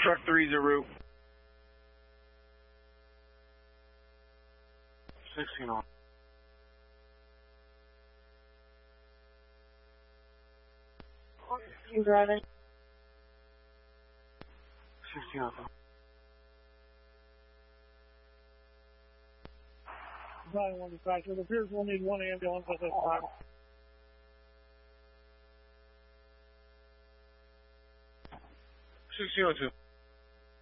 Truck 3's en route. 16 on. You driving? 16 on. 9-1 dispatcher. It appears we'll need one ambulance at this time. 1602.